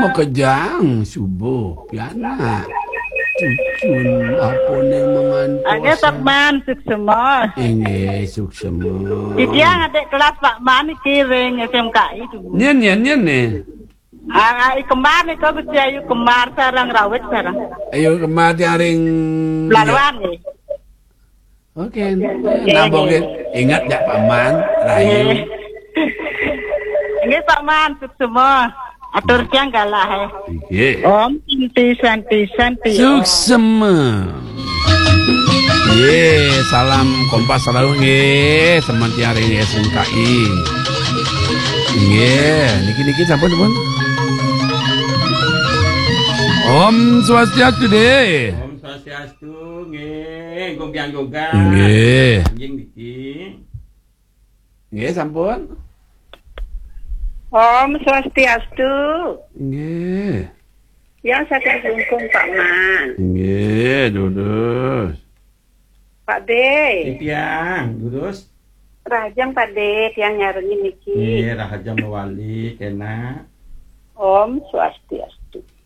mau kejang subuh piana. Cucun apa nih mengantuk. Angge Pak Man semua. Inge suksema. Dia adik kelas Pak Man kiring SMKI itu. Nyen nih. Kembar nih kau gusti ayu kembar sarang rawit sarang. Ayo kemar ring. Laluan nih. Oke, nabokin. Ingat ya paman, rayu. Ini Pak Man semua. Atur siang galah Om Santi. Suksema. Salam kompas selalu nggih, teman tiaring SMKI. Niki sampun pun. Om Swastiastu deh. Om Swastiastu nggih, gombyang yoga. Nggih. Anjing niki. Nggih sampun. Om Swastiastu. Nggih. Ya saya dukung Pak Man. Nggih, Dudus. Pak D. Tiang, Dudus. Rajang Pak D, tiang nyarengi niki. Nggih, Rahajang Mawali kena. Om Swastiastu.